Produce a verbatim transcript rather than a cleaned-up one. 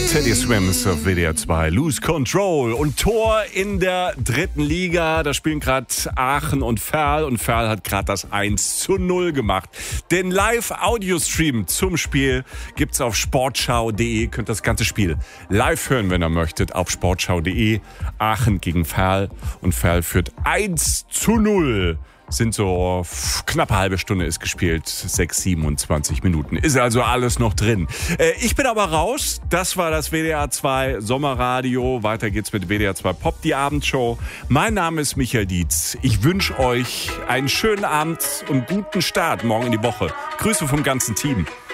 Teddy Swims auf W D R zwei, Lose Control und Tor in der dritten Liga. Da spielen gerade Aachen und Verl und Verl hat gerade das eins zu null gemacht. Den Live-Audio-Stream zum Spiel gibt's auf sportschau punkt de. Könnt das ganze Spiel live hören, wenn ihr möchtet, auf sportschau punkt de. Aachen gegen Verl und Verl führt eins zu null. Sind so knappe halbe Stunde ist gespielt, sechs, siebenundzwanzig Minuten. Ist also alles noch drin. Äh, ich bin aber raus. Das war das W D R zwei Sommerradio. Weiter geht's mit W D R zwei Pop, die Abendshow. Mein Name ist Michael Dietz. Ich wünsche euch einen schönen Abend und guten Start morgen in die Woche. Grüße vom ganzen Team.